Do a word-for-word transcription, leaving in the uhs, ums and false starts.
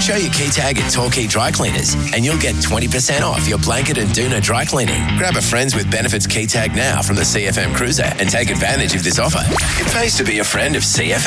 Show your key tag at Torquay Dry Cleaners and you'll get twenty percent off your blanket and doona dry cleaning. Grab a Friends with Benefits key tag now from the C F M Cruiser and take advantage of this offer. It pays to be a friend of C F M.